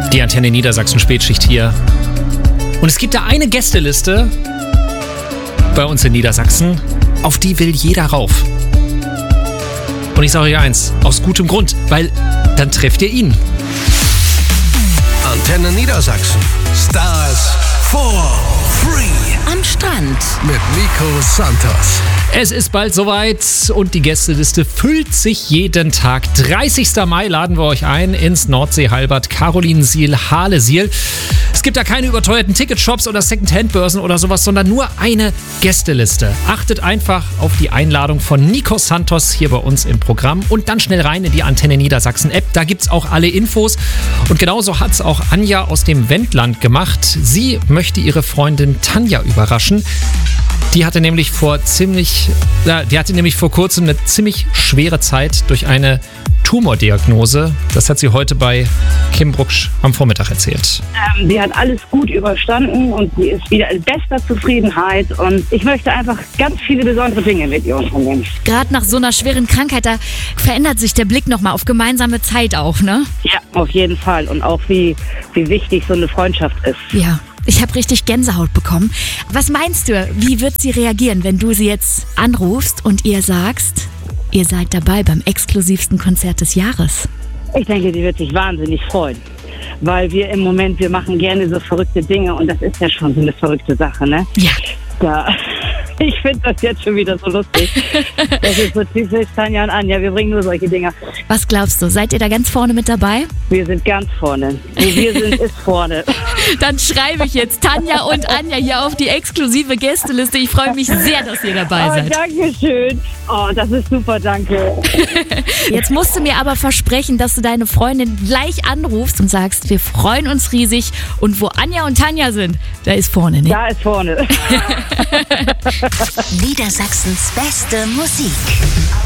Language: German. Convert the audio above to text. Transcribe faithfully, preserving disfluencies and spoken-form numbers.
Die Antenne Niedersachsen Spätschicht hier. Und es gibt da eine Gästeliste bei uns in Niedersachsen, auf die will jeder rauf. Und ich sage euch eins, aus gutem Grund, weil dann trefft ihr ihn. Antenne Niedersachsen. Stars for Free. Am Strand. Mit Nico Santos. Es ist bald soweit und die Gästeliste füllt sich jeden Tag. dreißigster Mai laden wir euch ein ins Nordsee-Halbad Carolinsiel, Halesiel. Es gibt da keine überteuerten Ticketshops oder Second-Hand-Börsen oder sowas, sondern nur eine Gästeliste. Achtet einfach auf die Einladung von Nico Santos hier bei uns im Programm und dann schnell rein in die Antenne Niedersachsen-App. Da gibt's auch alle Infos. Und genauso hat's auch Anja aus dem Wendland gemacht. Sie möchte ihre Freundin Tanja überraschen. Die hatte nämlich vor ziemlich, ja, die hatte nämlich vor kurzem eine ziemlich schwere Zeit durch eine Tumordiagnose. Das hat sie heute bei Kim Brucksch am Vormittag erzählt. Ähm, sie hat alles gut überstanden und sie ist wieder in bester Zufriedenheit. Und ich möchte einfach ganz viele besondere Dinge mit ihr unternehmen. Gerade nach so einer schweren Krankheit, da verändert sich der Blick nochmal auf gemeinsame Zeit auch, ne? Ja, auf jeden Fall. Und auch wie, wie wichtig so eine Freundschaft ist. Ja. Ich habe richtig Gänsehaut bekommen. Was meinst du, wie wird sie reagieren, wenn du sie jetzt anrufst und ihr sagst, ihr seid dabei beim exklusivsten Konzert des Jahres? Ich denke, die wird sich wahnsinnig freuen. Weil wir im Moment, wir machen gerne so verrückte Dinge und das ist ja schon so eine verrückte Sache, ne? Ja. Da, ich finde das jetzt schon wieder so lustig. Das ist so typisch Tanja und Anja, wir bringen nur solche Dinger. Was glaubst du, seid ihr da ganz vorne mit dabei? Wir sind ganz vorne. Wo wir sind, ist vorne. Dann schreibe ich jetzt Tanja und Anja hier auf die exklusive Gästeliste. Ich freue mich sehr, dass ihr dabei Oh, seid. danke schön. Oh, das ist super, danke. Jetzt musst du mir aber versprechen, dass du deine Freundin gleich anrufst und sagst, wir freuen uns riesig. Und wo Anja und Tanja sind, da ist vorne, ne? Da ist vorne. Niedersachsens beste Musik.